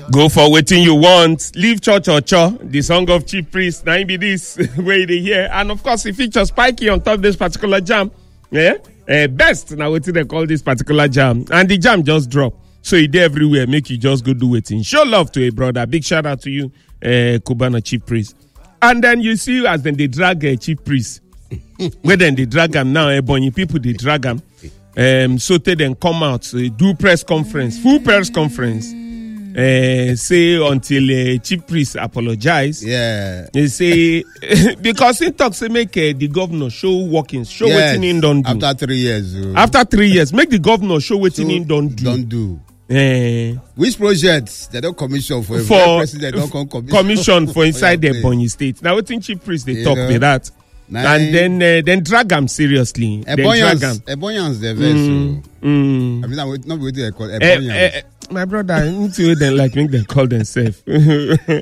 Go for wetin you want. Leave church or cho. The song of Chief Priest. Now be this way they hear. And of course, it features Spikey on top of this particular jam. Yeah. Best now wetin they call this particular jam. And the jam just drop. So it everywhere. Make you just go do wetin. Show love to a brother. Big shout out to you, Cubana Chief Priest. And then you see as then they drag Chief Priest. Where then they drag him now, Ebonyi people they drag him. So they then come out, do press conference, full press conference. Say until Chief Priest apologize. Yeah. They say because he talks to make the governor show workings, show what he don't do. After 3 years. After 3 years, make the governor show what he don't do. Don't do. Which projects they don't commission for president don't commission for inside the Ebonyi state. Now what Chief Priest they talk with that. And then drag him seriously. Ebonyans the vessel. I mean, I'm not waiting to call Ebonyans. My brother, I need to hear them like make them call themselves. The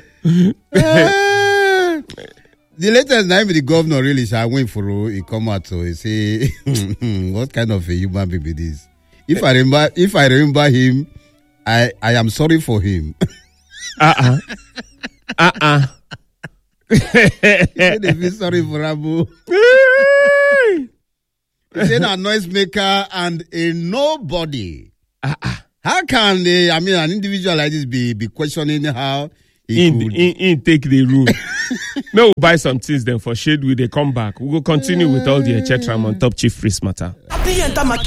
latest name the governor really shall win for he come out so he say what kind of a human being is this? If I remember him, I am sorry for him. He said they feel sorry for Abu. He said a noisemaker and a nobody. How can an individual like this be questioning how he take the room? No, we'll buy some things then for shade. Will they come back? We'll go continue with all the etc. on top Chief Priest matter.